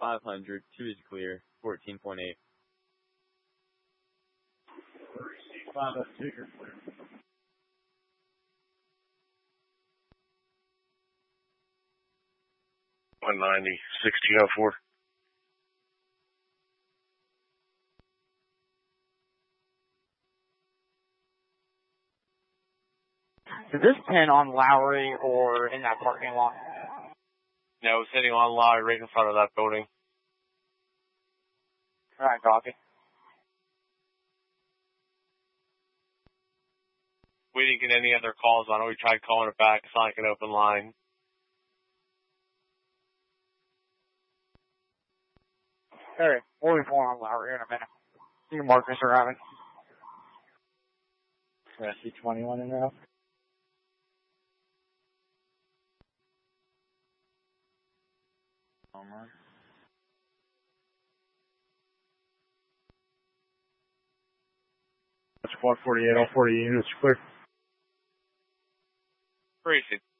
500, 2 is clear, 14.8. 502, you're clear. 190, 1604. Is this pin on Lowry or in that parking lot? No, it's sitting on Lowry right in front of that building. Alright, copy. We didn't get any other calls on it. We tried calling it back. It's not like an open line. Alright, we'll be pulling on Lowry in a minute. You can mark Mr. Robin. SC 21 and out. That's 148, all 40 units clear. Appreciate it.